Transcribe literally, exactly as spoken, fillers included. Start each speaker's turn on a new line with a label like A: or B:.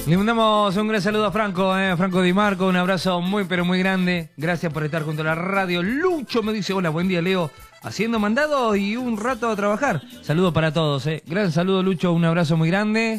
A: Le mandamos un gran saludo a Franco, eh, Franco Di Marco, un abrazo muy pero muy grande. Gracias por estar junto a la radio. Lucho me dice, hola, buen día Leo, haciendo mandado y un rato a trabajar. Saludo para todos, eh. Gran saludo Lucho, un abrazo muy grande.